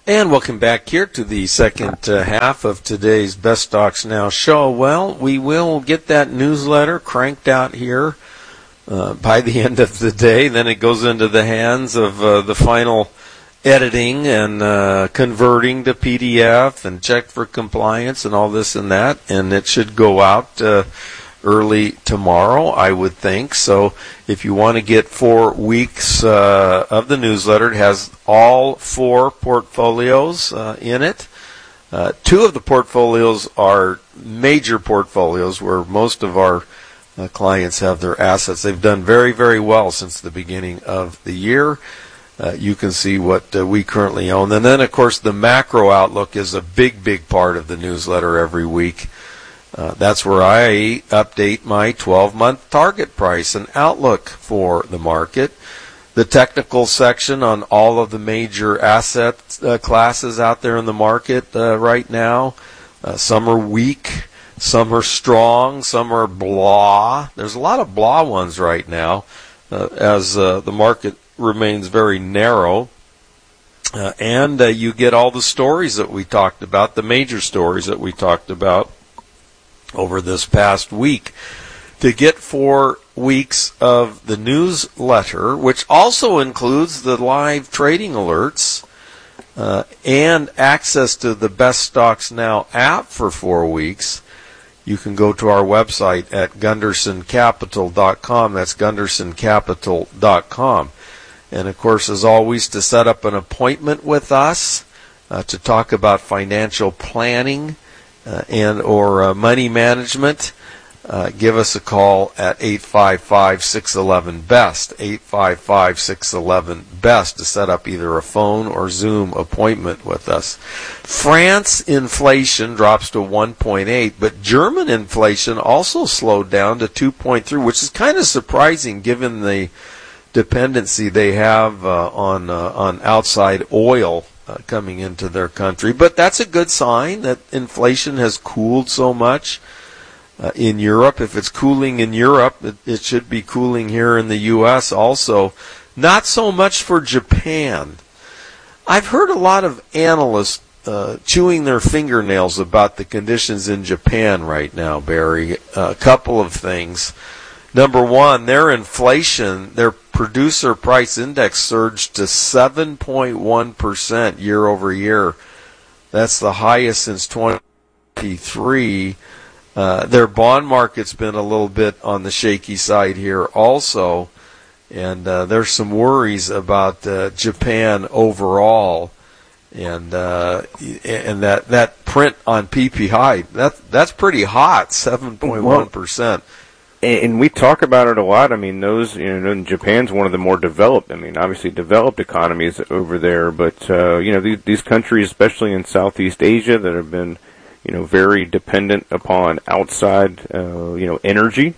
And welcome back here to the second half of today's Best Stocks Now show. Well, we will get that newsletter cranked out here by the end of the day. Then it goes into the hands of the final editing and converting to PDF and check for compliance and all this and that. And it should go out early tomorrow, I would think. So if you want to get 4 weeks of the newsletter, it has all 4 portfolios in it. 2 of the portfolios are major portfolios where most of our clients have their assets. They've done very, very well since the beginning of the year. You can see what we currently own. And then, of course, the macro outlook is a big, big part of the newsletter every week. That's where I update my 12-month target price and outlook for the market. The technical section on all of the major asset classes out there in the market right now. Some are weak, some are strong, some are blah. There's a lot of blah ones right now as the market remains very narrow. And you get all the stories that we talked about, the major stories that we talked about over this past week. To get 4 weeks of the newsletter, which also includes the live trading alerts and access to the Best Stocks Now app for 4 weeks, you can go to our website at GundersonCapital.com. That's GundersonCapital.com. And, of course, as always, to set up an appointment with us to talk about financial planning and or money management, give us a call at 855-611-BEST, 855-611-BEST to set up either a phone or Zoom appointment with us. France inflation drops to 1.8, but German inflation also slowed down to 2.3, which is kind of surprising given the dependency they have on outside oil coming into their country. But that's a good sign that inflation has cooled so much in Europe. If it's cooling in Europe, it should be cooling here in the U.S. also. Not so much for Japan. I've heard a lot of analysts chewing their fingernails about the conditions in Japan right now, Barry. A couple of things. Number one, their inflation, their producer price index surged to 7.1% year over year. That's the highest since 2023. Their bond market's been a little bit on the shaky side here also. And there's some worries about Japan overall. And that print on PPI, that's pretty hot, 7.1%. And we talk about it a lot. I mean, Japan's one of the more developed, obviously developed economies over there, but, these countries, especially in Southeast Asia, that have been, very dependent upon outside, energy.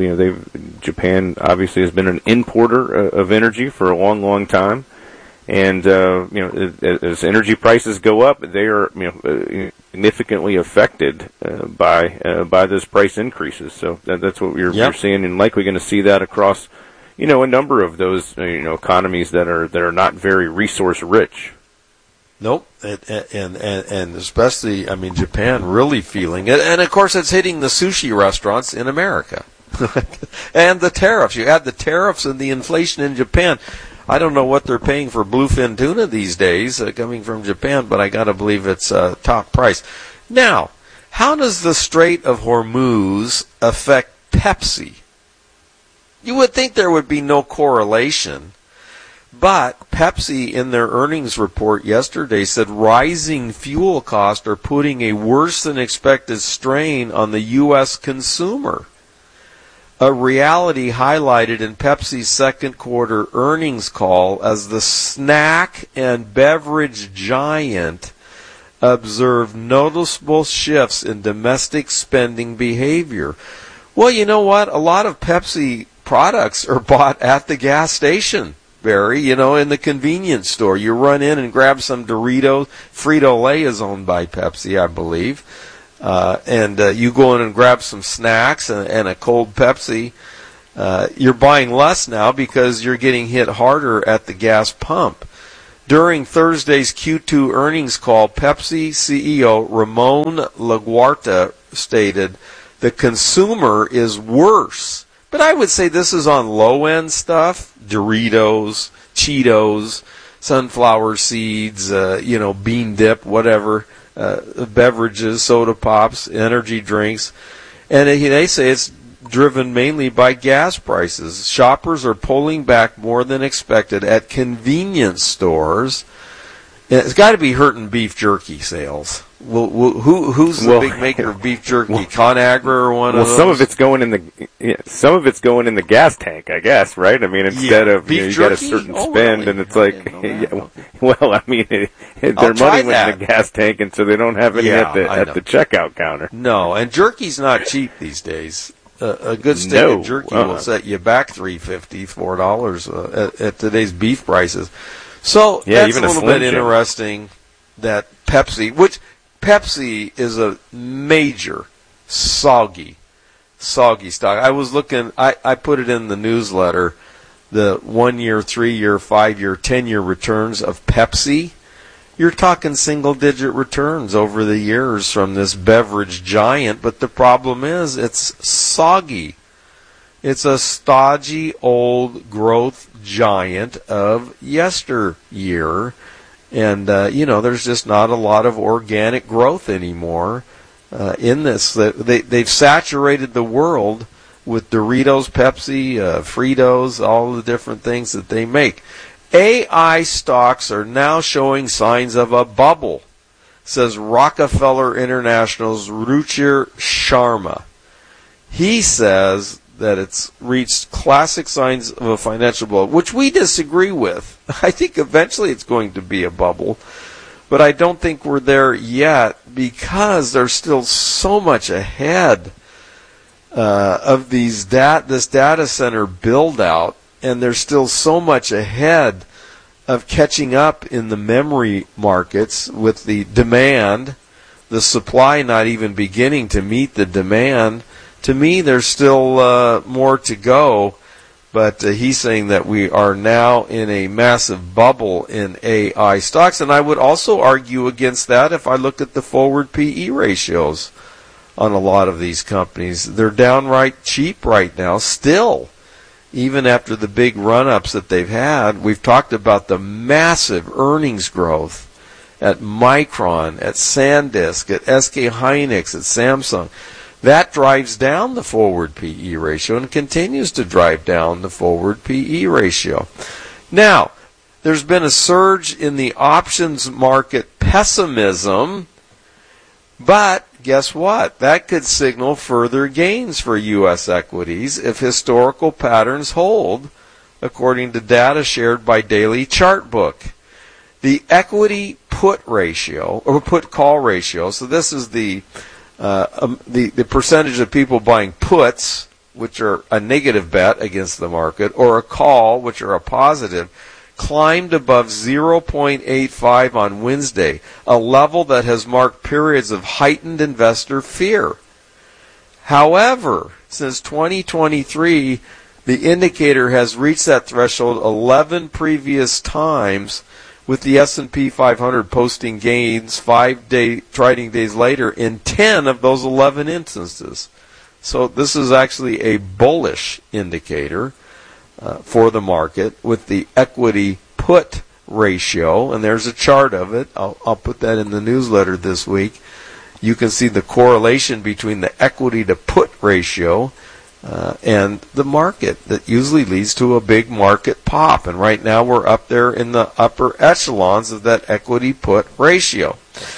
Japan obviously has been an importer of energy for a long, long time. And, as energy prices go up, they are, significantly affected by those price increases. So that's what we're seeing, and likely going to see that across, a number of those, economies that are not very resource rich. Nope, and especially, Japan really feeling it, and of course it's hitting the sushi restaurants in America, and the tariffs. You add the tariffs and the inflation in Japan. I don't know what they're paying for bluefin tuna these days coming from Japan, but I got to believe it's top price. Now, how does the Strait of Hormuz affect Pepsi? You would think there would be no correlation, but Pepsi in their earnings report yesterday said rising fuel costs are putting a worse than expected strain on the U.S. consumer. A reality highlighted in Pepsi's second quarter earnings call as the snack and beverage giant observed noticeable shifts in domestic spending behavior. Well, you know what? A lot of Pepsi products are bought at the gas station, Barry, in the convenience store. You run in and grab some Doritos. Frito-Lay is owned by Pepsi, I believe. And you go in and grab some snacks and a cold Pepsi. You're buying less now because you're getting hit harder at the gas pump. During Thursday's Q2 earnings call, Pepsi CEO Ramon Laguarta stated, the consumer is worse. But I would say this is on low-end stuff, Doritos, Cheetos, sunflower seeds, bean dip, whatever, beverages, soda pops, energy drinks. And they say it's driven mainly by gas prices. Shoppers are pulling back more than expected at convenience stores. It's got to be hurting beef jerky sales. Who's the big maker of beef jerky? ConAgra or one of those? Some of it's going in the gas tank, I guess, right? I mean, instead of you got a certain spend, really? And it's like, their money went in the gas tank, and so they don't have any at the checkout counter. No, and jerky's not cheap these days. A good stick of jerky will set you back $3.50, $4 at today's beef prices. So that's even a little bit interesting that Pepsi is a major soggy stock. I was looking, I put it in the newsletter, the 1 year, 3 year, 5 year, 10-year returns of Pepsi. You're talking single-digit returns over the years from this beverage giant, but the problem is it's soggy. It's a stodgy old growth giant of yesteryear, and there's just not a lot of organic growth anymore in this. They've saturated the world with Doritos, Pepsi, Fritos, all the different things that they make. AI stocks are now showing signs of a bubble, says Rockefeller International's Ruchir Sharma. He says that it's reached classic signs of a financial bubble, which we disagree with. I think eventually it's going to be a bubble, but I don't think we're there yet because there's still so much ahead of this data center build-out, and there's still so much ahead of catching up in the memory markets with the demand, the supply not even beginning to meet the demand. To me, there's still more to go, but he's saying that we are now in a massive bubble in AI stocks, and I would also argue against that if I look at the forward PE ratios on a lot of these companies. They're downright cheap right now, still. Even after the big run-ups that they've had, we've talked about the massive earnings growth at Micron, at SanDisk, at SK Hynix, at Samsung. That drives down the forward PE ratio and continues to drive down the forward PE ratio. Now, there's been a surge in the options market pessimism, but guess what? That could signal further gains for U.S. equities if historical patterns hold, according to data shared by Daily Chartbook. The equity put ratio, or put call ratio, so this is the percentage of people buying puts, which are a negative bet against the market, or a call, which are a positive, climbed above 0.85 on Wednesday, a level that has marked periods of heightened investor fear. However, since 2023, the indicator has reached that threshold 11 previous times, with the S&P 500 posting gains 5 trading days later in 10 of those 11 instances. So this is actually a bullish indicator for the market with the equity put ratio, and there's a chart of it. I'll put that in the newsletter this week. You can see the correlation between the equity to put ratio and the market. That usually leads to a big market pop, and right now we're up there in the upper echelons of that equity put ratio.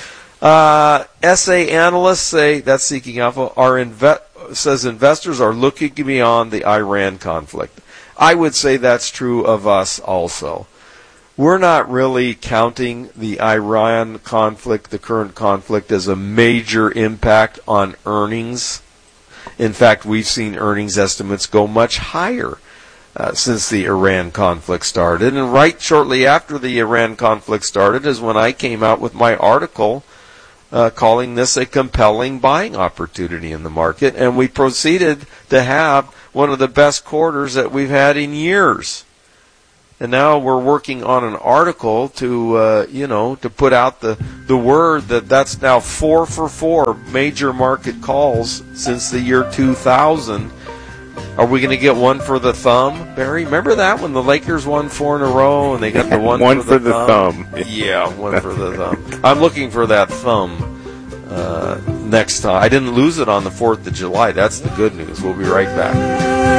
SA analysts say, that's Seeking Alpha, says investors are looking beyond the Iran conflict. I would say that's true of us also. We're not really counting the Iran conflict, the current conflict, as a major impact on earnings. In fact, we've seen earnings estimates go much higher since the Iran conflict started. And right shortly after the Iran conflict started is when I came out with my article calling this a compelling buying opportunity in the market. And we proceeded to have one of the best quarters that we've had in years. and now we're working on an article to, to put out the word that that's now 4 for 4 major market calls since the year 2000. Are we going to get one for the thumb, Barry? Remember that when the Lakers won 4 in a row and they got the one for the thumb? Yeah, one for the thumb. I'm looking for that thumb next time. I didn't lose it on the 4th of July. That's the good news. We'll be right back.